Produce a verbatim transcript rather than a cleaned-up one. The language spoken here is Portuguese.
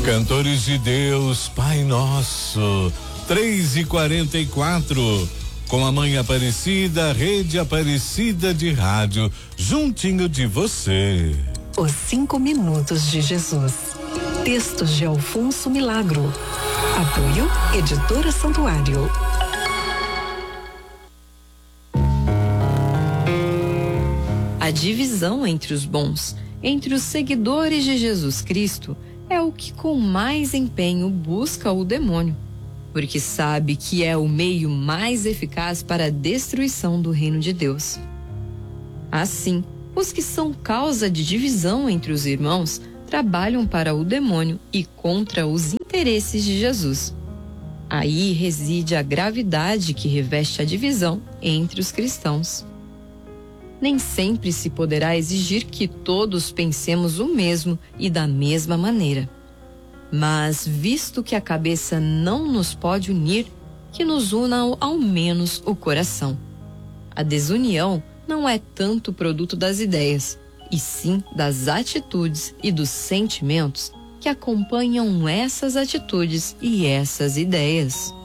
Cantores de Deus, Pai Nosso, três e quarenta e quatro, com a Mãe Aparecida, Rede Aparecida de Rádio, juntinho de você. Os cinco minutos de Jesus. Textos de Alfonso Milagro. Apoio Editora Santuário. A divisão entre os bons, entre os seguidores de Jesus Cristo, é o que com mais empenho busca o demônio, porque sabe que é o meio mais eficaz para a destruição do reino de Deus. Assim, os que são causa de divisão entre os irmãos trabalham para o demônio e contra os interesses de Jesus. Aí reside a gravidade que reveste a divisão entre os cristãos. Nem sempre se poderá exigir que todos pensemos o mesmo e da mesma maneira. Mas, visto que a cabeça não nos pode unir, que nos una ao, ao menos o coração. A desunião não é tanto produto das ideias, e sim das atitudes e dos sentimentos que acompanham essas atitudes e essas ideias.